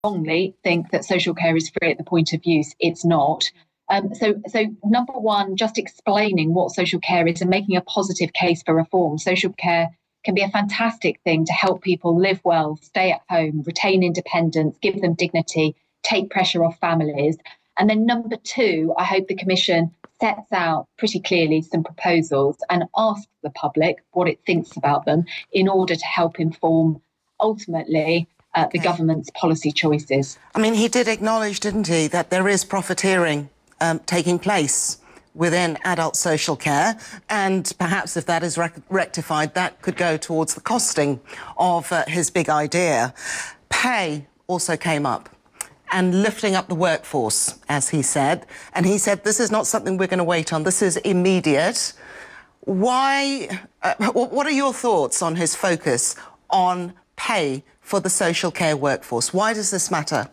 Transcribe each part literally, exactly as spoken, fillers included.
wrongly think that social care is free at the point of use. It's not. Um, so, so number one, just explaining what social care is and making a positive case for reform. Social care can be a fantastic thing to help people live well, stay at home, retain independence, give them dignity, take pressure off families. And then number two, I hope the Commission sets out pretty clearly some proposals and asks the public what it thinks about them in order to help inform, ultimately, uh, the okay. government's policy choices. I mean, he did acknowledge, didn't he, that there is profiteering um, taking place within adult social care, and perhaps if that is rec rectified, that could go towards the costing of uh, his big idea. Pay also came up, and lifting up the workforce, as he said. And he said, this is not something we're going to wait on. This is immediate. Why, uh, what are your thoughts on his focus on pay for the social care workforce? Why does this matter?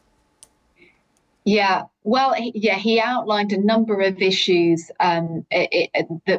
Yeah, well, he, yeah, he outlined a number of issues um, it, it, that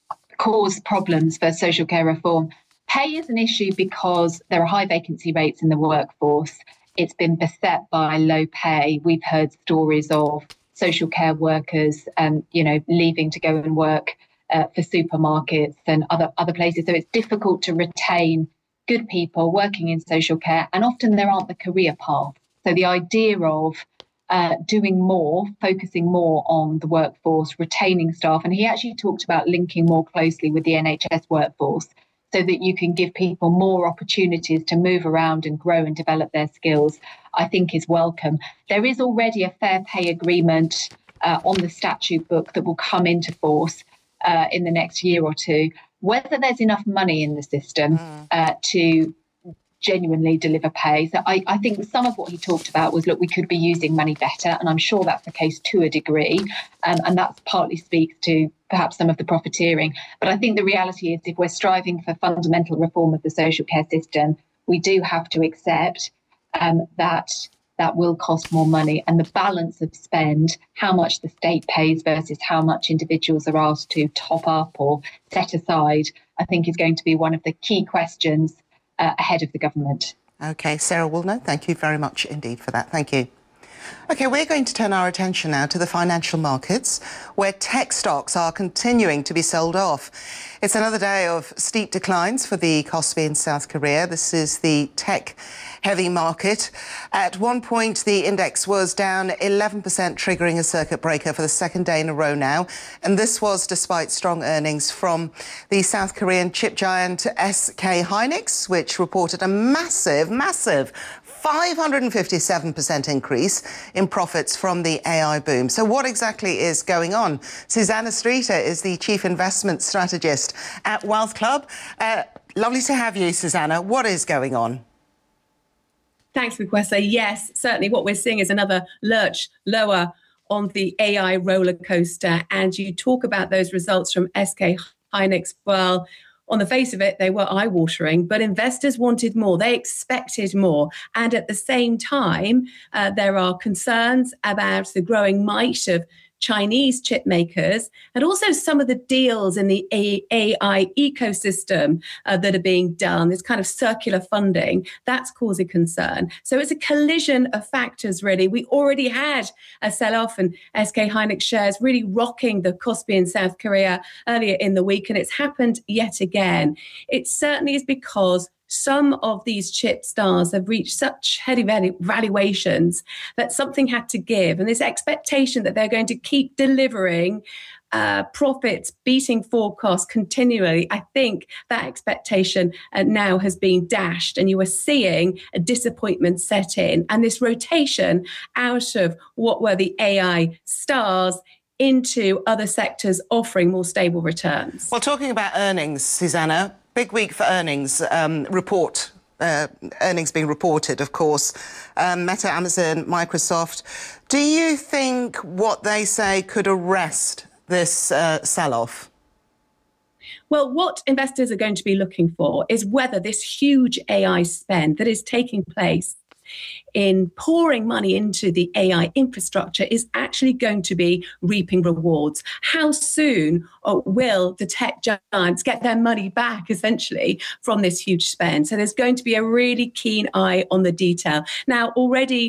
cause problems for social care reform. Pay is an issue because there are high vacancy rates in the workforce. It's been beset by low pay. We've heard stories of social care workers, um, you know, leaving to go and work uh, for supermarkets and other other places. So it's difficult to retain good people working in social care, and often there aren't the career path. So the idea of uh, doing more, focusing more on the workforce, retaining staff, and he actually talked about linking more closely with the N H S workforce, so that you can give people more opportunities to move around and grow and develop their skills, I think is welcome. There is already a fair pay agreement uh, on the statute book that will come into force uh, in the next year or two. Whether there's enough money in the system mm. uh, to genuinely deliver pay. So I, I think some of what he talked about was, look, we could be using money better, and I'm sure that's the case to a degree, um, and that partly speaks to perhaps some of the profiteering. But I think the reality is, if we're striving for fundamental reform of the social care system, we do have to accept um, that that will cost more money, and the balance of spend, how much the state pays versus how much individuals are asked to top up or set aside, I think is going to be one of the key questions Uh, ahead of the government. OK, Sarah Woolnough, thank you very much indeed for that. Thank you. OK, we're going to turn our attention now to the financial markets, where tech stocks are continuing to be sold off. It's another day of steep declines for the Kospi in South Korea. This is the tech-heavy market. At one point, the index was down eleven percent, triggering a circuit breaker for the second day in a row now. And this was despite strong earnings from the South Korean chip giant S K Hynix, which reported a massive, massive five hundred fifty-seven percent increase in profits from the A I boom. So what exactly is going on? Susanna Streeter is the Chief Investment Strategist at Wealth Club. Uh, lovely to have you, Susanna. What is going on? Thanks, Mukwesa. Yes, certainly what we're seeing is another lurch lower on the A I roller coaster. And you talk about those results from S K Hynix. Well, on the face of it, they were eye-watering, but investors wanted more. They expected more. And at the same time, uh, there are concerns about the growing might of Chinese chip makers, and also some of the deals in the A I ecosystem uh, that are being done, this kind of circular funding, that's causing concern. So it's a collision of factors, really. We already had a sell-off, and S K Hynix shares really rocking the Kospi in South Korea earlier in the week, and it's happened yet again. It certainly is because some of these chip stars have reached such heady valuations that something had to give. And this expectation that they're going to keep delivering uh, profits, beating forecasts continually, I think that expectation uh, now has been dashed. And you are seeing a disappointment set in. And this rotation out of what were the A I stars into other sectors offering more stable returns. Well, talking about earnings, Susanna, big week for earnings um, report, uh, earnings being reported, of course. Um, Meta, Amazon, Microsoft. Do you think what they say could arrest this uh, sell-off? Well, what investors are going to be looking for is whether this huge A I spend that is taking place in pouring money into the A I infrastructure is actually going to be reaping rewards. How soon uh, will the tech giants get their money back, essentially, from this huge spend? So there's going to be a really keen eye on the detail. Now, already